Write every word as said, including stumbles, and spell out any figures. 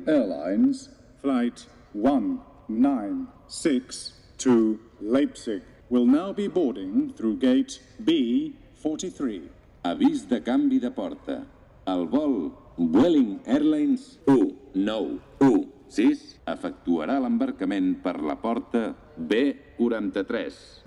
Airlines Flight one nine six to Leipzig will now be boarding through gate B forty-three. Avís de canvi de porta. El vol Vueling Airlines u nou u sis efectuarà l'embarcament per la porta B quaranta-tres.